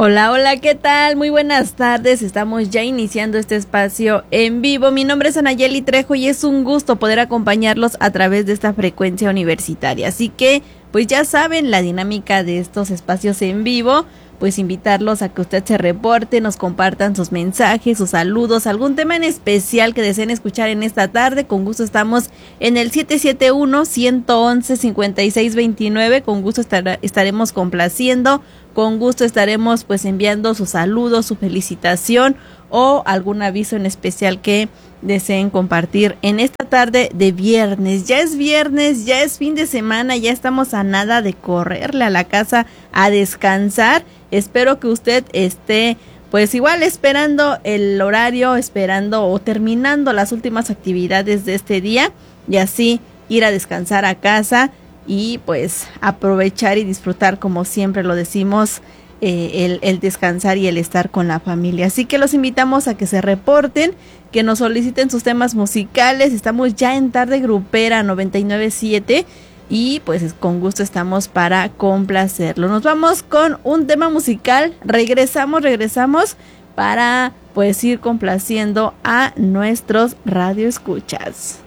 Hola, hola, ¿qué tal? Muy buenas tardes, estamos ya iniciando este espacio en vivo. Mi nombre es Anayeli Trejo y es un gusto poder acompañarlos a través de esta frecuencia universitaria. Así que, pues ya saben la dinámica de estos espacios en vivo, pues invitarlos a que usted se reporte, nos compartan sus mensajes, sus saludos, algún tema en especial que deseen escuchar en esta tarde. Con gusto estamos en el 771-111-5629, con gusto estaremos complaciendo. Con gusto estaremos pues enviando sus saludos, su felicitación o algún aviso en especial que deseen compartir en esta tarde de viernes. Ya es viernes, ya es fin de semana, ya estamos a nada de correrle a la casa a descansar. Espero que usted esté pues igual esperando el horario, esperando o terminando las últimas actividades de este día y así ir a descansar a casa. Y pues aprovechar y disfrutar, como siempre lo decimos, el descansar y el estar con la familia. Así que los invitamos a que se reporten, que nos soliciten sus temas musicales. Estamos ya en Tarde Grupera 99.7 y pues con gusto estamos para complacerlo. Nos vamos con un tema musical, regresamos para pues ir complaciendo a nuestros radioescuchas.